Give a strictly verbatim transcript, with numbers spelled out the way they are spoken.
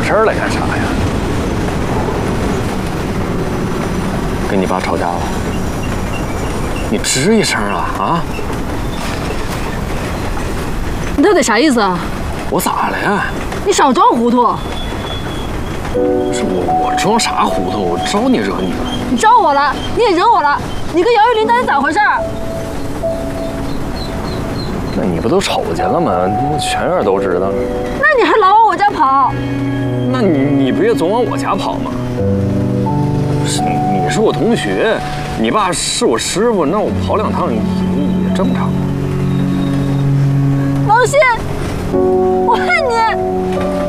事来干啥呀？跟你爸吵架了？你吱一声啊啊！ 你到底啥意思啊？ 我咋了呀？ 你少装糊涂！ 不是我，我装啥糊涂？我招你惹你了？ 你招我了，你也惹我了。你跟姚玉林到底咋回事？ 那你不都瞅见了吗？全院都知道了。 那你还老往我家跑？ 那你你不也总往我家跑吗？是你是我同学，你爸是我师傅，那我跑两趟也也正常。 王鑫，我恨你！